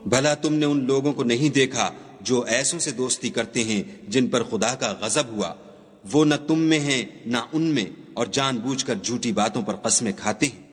भला तुमने उन लोगों को नहीं देखा जो ऐसों से दोस्ती करते हैं जिन पर खुदा का गजब हुआ। वो न तुम में हैं न उनमें, और जानबूझकर झूठी बातों पर कस्में खाते हैं।